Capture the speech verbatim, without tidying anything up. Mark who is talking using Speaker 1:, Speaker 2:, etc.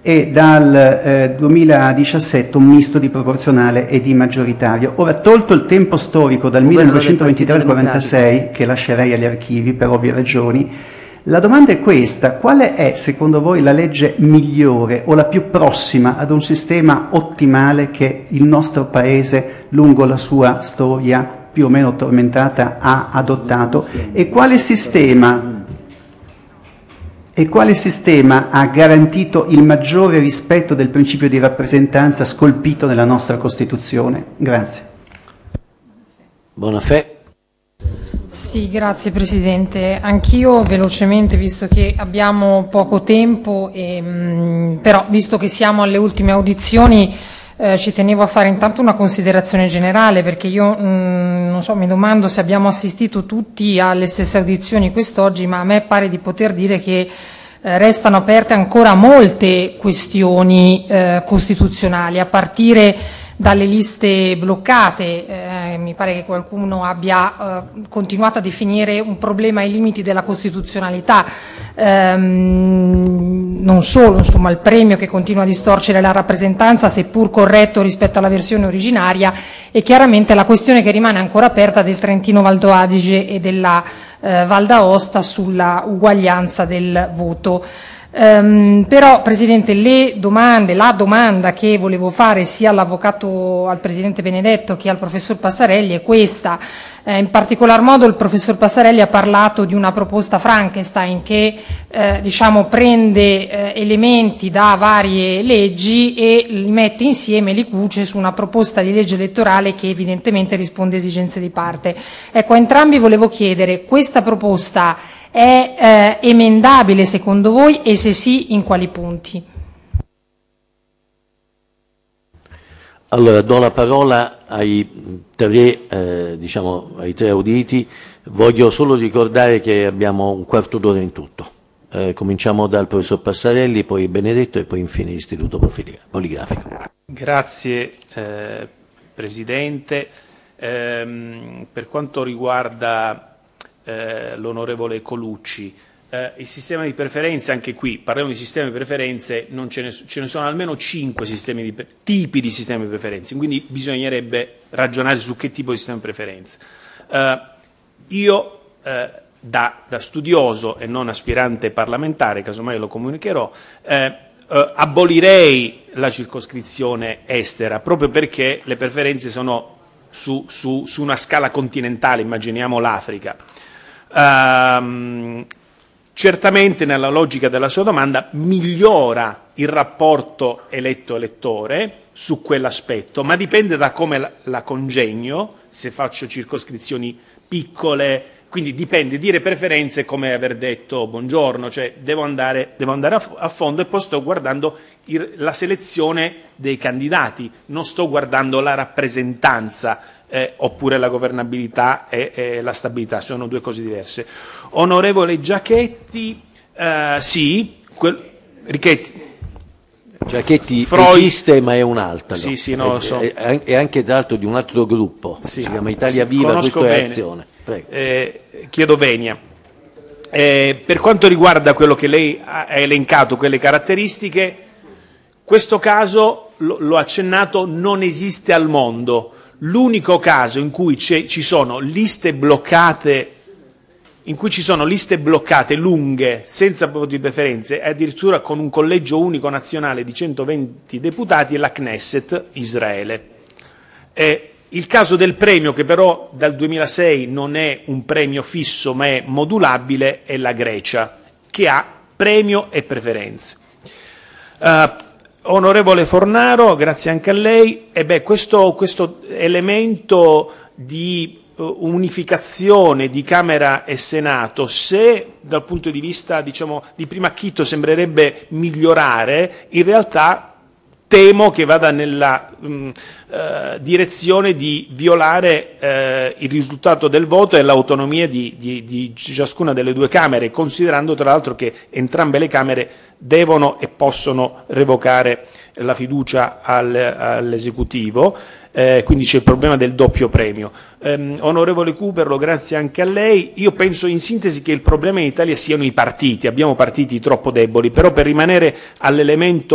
Speaker 1: e dal eh, duemiladiciassette un misto di proporzionale e di maggioritario. Ora, tolto il tempo storico dal millenovecentoventitré al quarantasei, che lascerei agli archivi per ovvie ragioni, la domanda è questa: quale è secondo voi la legge migliore o la più prossima ad un sistema ottimale che il nostro Paese lungo la sua storia più o meno tormentata ha adottato, e quale sistema E quale sistema ha garantito il maggiore rispetto del principio di rappresentanza scolpito nella nostra Costituzione? Grazie.
Speaker 2: Bonafè.
Speaker 3: Sì, grazie Presidente. Anch'io velocemente, visto che abbiamo poco tempo, e, mh, però visto che siamo alle ultime audizioni, eh, ci tenevo a fare intanto una considerazione generale, perché io mh, non so, mi domando se abbiamo assistito tutti alle stesse audizioni quest'oggi, ma a me pare di poter dire che eh, restano aperte ancora molte questioni eh, costituzionali, a partire dalle liste bloccate. Eh, mi pare che qualcuno abbia eh, continuato a definire un problema ai limiti della costituzionalità. Ehm, non solo, insomma, il premio che continua a distorcere la rappresentanza, seppur corretto rispetto alla versione originaria, e chiaramente la questione che rimane ancora aperta del Trentino-Alto Adige e della eh, Val d'Aosta sulla uguaglianza del voto. Um, però Presidente, le domande, la domanda che volevo fare sia all'Avvocato, al Presidente Benedetto, che al Professor Passarelli è questa. Eh, in particolar modo il Professor Passarelli ha parlato di una proposta Frankenstein che eh, diciamo prende eh, elementi da varie leggi e li mette insieme, li cuce su una proposta di legge elettorale che evidentemente risponde a esigenze di parte. Ecco, a entrambi volevo chiedere: questa proposta è eh, emendabile secondo voi, e se sì, in quali punti?
Speaker 2: Allora, do la parola ai tre, eh, diciamo, ai tre auditi. Voglio solo ricordare che abbiamo un quarto d'ora in tutto. Eh, cominciamo dal professor Passarelli, poi Benedetto e poi infine l'Istituto Poligrafico.
Speaker 4: Grazie eh, Presidente. Eh, per quanto riguarda Eh, l'onorevole Colucci, eh, il sistema di preferenze, anche qui parliamo di sistema di preferenze, non ce ne, ce ne sono almeno cinque sistemi di, tipi di sistemi di preferenze, quindi bisognerebbe ragionare su che tipo di sistema di preferenze. Eh, io eh, da, da studioso e non aspirante parlamentare, casomai lo comunicherò, eh, eh, abolirei la circoscrizione estera, proprio perché le preferenze sono su, su, su una scala continentale, immaginiamo l'Africa. Uh, certamente nella logica della sua domanda migliora il rapporto eletto-elettore su quell'aspetto, ma dipende da come la, la congegno, se faccio circoscrizioni piccole, quindi dipende. Dire preferenze è come aver detto buongiorno, cioè devo andare, devo andare a, a fondo, e poi sto guardando il, la selezione dei candidati, non sto guardando la rappresentanza. Eh, oppure la governabilità e, e la stabilità, sono due cose diverse. Onorevole Giachetti, eh, sì, quel, Richetti.
Speaker 2: Giachetti
Speaker 4: Freud,
Speaker 2: esiste, ma è un'altra.
Speaker 4: Sì,
Speaker 2: no?
Speaker 4: sì, no, lo so.
Speaker 2: È, è, è anche tra l'altro di un altro gruppo,
Speaker 4: sì,
Speaker 2: si chiama Italia
Speaker 4: sì,
Speaker 2: Viva, questo
Speaker 4: bene.
Speaker 2: è Azione.
Speaker 4: Eh, chiedo venia. Eh, per quanto riguarda quello che lei ha elencato, quelle caratteristiche, questo caso, lo, l'ho accennato, non esiste al mondo. L'unico caso in cui ci sono liste bloccate, in cui ci sono liste bloccate lunghe, senza voto di preferenze, e addirittura con un collegio unico nazionale di centoventi deputati, è la Knesset, Israele. Eh, il caso del premio, che però dal duemilasei non è un premio fisso ma è modulabile, è la Grecia, che ha premio e preferenze. Uh, Onorevole Fornaro, grazie anche a lei. E beh, questo, questo elemento di uh, unificazione di Camera e Senato, se dal punto di vista, diciamo, di primo acchito sembrerebbe migliorare, in realtà temo che vada nella mh, uh, direzione di violare uh, il risultato del voto e l'autonomia di, di, di ciascuna delle due Camere, considerando tra l'altro che entrambe le Camere devono e possono revocare la fiducia al, all'esecutivo, eh, quindi c'è il problema del doppio premio. Eh, onorevole Cooperlo, grazie anche a lei. Io penso in sintesi che il problema in Italia siano i partiti, abbiamo partiti troppo deboli, però per rimanere all'elemento